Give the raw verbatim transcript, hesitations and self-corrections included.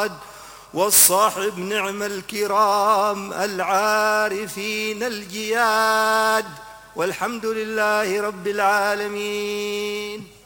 المراد، والصاحب نعم الكرام العارفين الجياد، والحمد لله رب العالمين.